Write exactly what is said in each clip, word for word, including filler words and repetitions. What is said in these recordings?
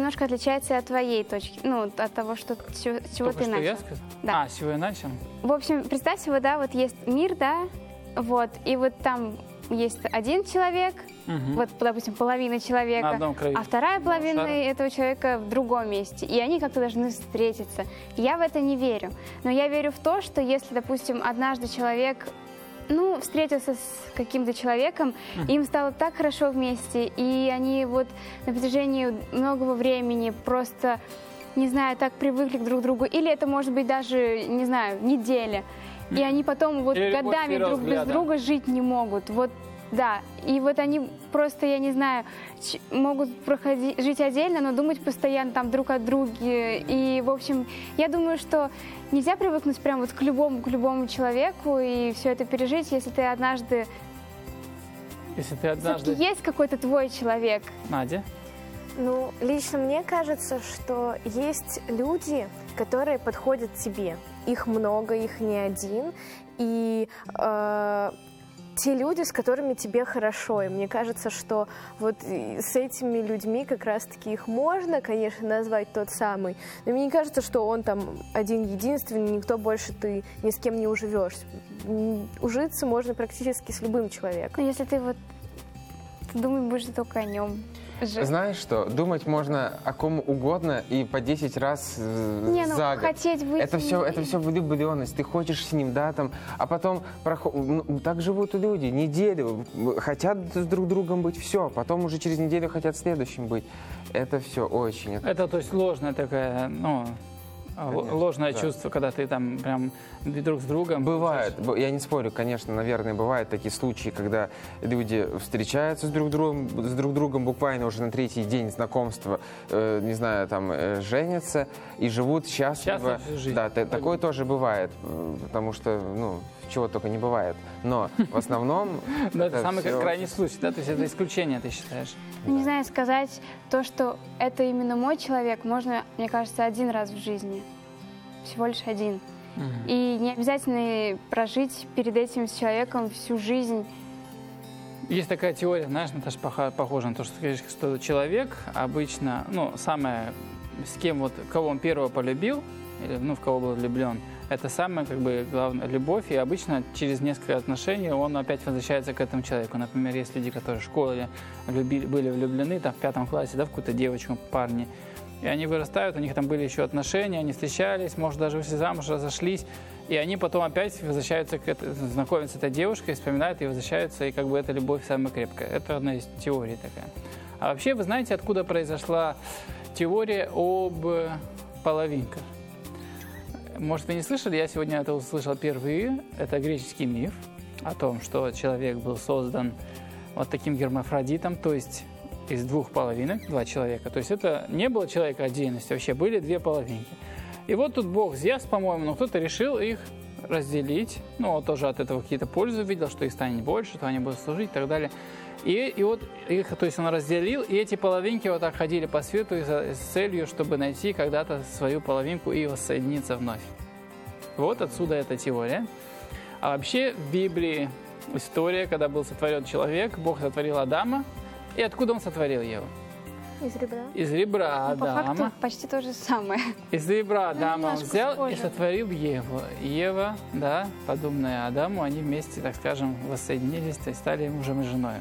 немножко отличается от твоей точки, ну, от того, что, с чего, с чего Только ты что начал. я сказал? Да. А, с чего я начал? В общем, представь себе, да, вот есть мир, да, вот, и вот там есть один человек, Угу. вот, допустим, половина человека, На одном краю. а вторая половина шара. этого человека в другом месте, и они как-то должны встретиться. Я в это не верю, но я верю в то, что если, допустим, однажды человек, ну, встретился с каким-то человеком, Мгм. им стало так хорошо вместе, и они вот на протяжении многого времени просто, не знаю, так привыкли друг к другу, или это может быть даже, не знаю, неделя, и они потом вот Или любовь с годами первого друг без взгляда. друга жить не могут. Вот, да, и вот они просто, я не знаю, ч- могут проходить, жить отдельно, но думать постоянно там друг о друге. И, в общем, я думаю, что нельзя привыкнуть прям вот к любому, к любому человеку и все это пережить, если ты однажды... Если ты однажды... Все-таки есть какой-то твой человек. Надя? Ну, лично мне кажется, что есть люди, которые подходят тебе. Их много, их не один. И э, те люди, с которыми тебе хорошо. И мне кажется, что вот и с этими людьми как раз-таки их можно, конечно, назвать тот самый. Но мне не кажется, что он там один-единственный, никто больше ты ни с кем не уживешь. М, Ужиться можно практически с любым человеком. Ну, если ты вот думать будешь только о нем. Знаешь что, думать можно о ком угодно и по десять раз э, Не, ну, за год. хотеть быть... Это все, это все влюбленность. Ты хочешь с ним, да, там, а потом проход... ну, так живут и люди. Неделю хотят с друг другом быть, все, потом уже через неделю хотят следующим быть. Это все очень. Это... Это, то есть, ложная такая, ну, Конечно, ложное да. чувство, когда ты там прям друг с другом. Бывает, б- я не спорю, конечно, наверное, бывают такие случаи, когда люди встречаются с друг другом, с друг другом буквально уже на третий день знакомства, э, не знаю, там, э, женятся и живут счастливо. Счастливо всю жизнь. Да, т- такое тоже бывает, э, потому что, ну, чего только не бывает. Но в основном... Но это самый всё- крайний случай, да? То есть это исключение, ты считаешь? Ну, не знаю, сказать то, что это именно мой человек, можно, мне кажется, один раз в жизни. Всего лишь один. Мгм. И не обязательно прожить перед этим с человеком всю жизнь. Есть такая теория, знаешь, Наташа, пох- похожа на то, что ты говоришь, что человек обычно, ну, самое, с кем вот, кого он первого полюбил, или, ну, в кого был влюблен, это самая, как бы, главная любовь, и обычно через несколько отношений он опять возвращается к этому человеку. Например, есть люди, которые в школе любили, были влюблены, там, в пятом классе, да, в какую-то девочку, парни, и они вырастают, у них там были еще отношения, они встречались, может, даже вышли замуж, разошлись, и они потом опять возвращаются к этой, знакомятся с этой девушкой, вспоминают и возвращаются, и как бы эта любовь самая крепкая. Это одна из теорий такая. А вообще, вы знаете, откуда произошла теория об половинках? Может, вы не слышали? Я сегодня это услышал впервые. Это греческий миф о том, что человек был создан вот таким гермафродитом, то есть из двух половинок, два человека. То есть это не было человека отдельности, вообще были две половинки. И вот тут Бог Зевс, по-моему, но кто-то решил их разделить. Ну, он тоже от этого какие-то пользы видел, что их станет больше, то они будут служить и так далее. И, и вот их, то есть он разделил, и эти половинки вот так ходили по свету и за- с целью, чтобы найти когда-то свою половинку и воссоединиться вновь. Вот отсюда эта теория. А вообще в Библии история, когда был сотворен человек, Бог сотворил Адама. И откуда он сотворил Еву? Из ребра. Из ребра Ну, по факту Адама. почти то же самое. Из ребра Адама он немножко взял схоже. и сотворил Еву. И Ева, да, подобная Адаму, они вместе, так скажем, воссоединились и стали мужем и женой.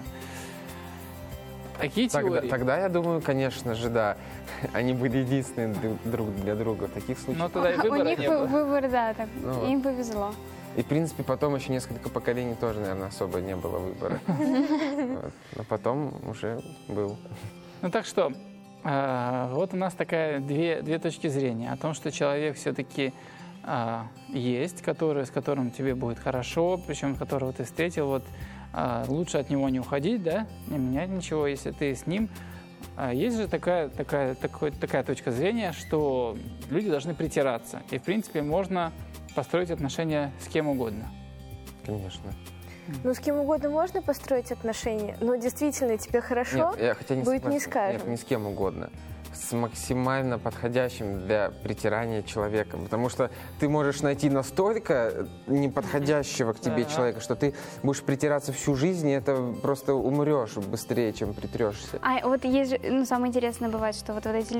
Такие Тогда, теории. тогда, я думаю, конечно же, да, они были единственные друг- друг для друга в таких Но случаях. тогда и У выбора них не вы- было. выбор, да, так, Ну, им повезло. И, в принципе, потом еще несколько поколений тоже, наверное, особо не было выбора. Вот. Но потом уже был. Ну так что, э, вот у нас такая две, две точки зрения о том, что человек все-таки э, есть, который, с которым тебе будет хорошо, причем которого ты встретил, вот э, лучше от него не уходить, да, не менять ничего, если ты с ним. А есть же такая, такая, такой, такая точка зрения, что люди должны притираться, и в принципе можно построить отношения с кем угодно. Конечно. Ну, с кем угодно можно построить отношения, но действительно тебе хорошо, Нет, я хотя не будет не согласен. скажем. Нет, не с кем угодно. С максимально подходящим для притирания человеком. Потому что ты можешь найти настолько неподходящего к тебе Да. человека, что ты будешь притираться всю жизнь, и это просто умрешь быстрее, чем притрешься. А вот есть же, ну, самое интересное бывает, что вот, вот эти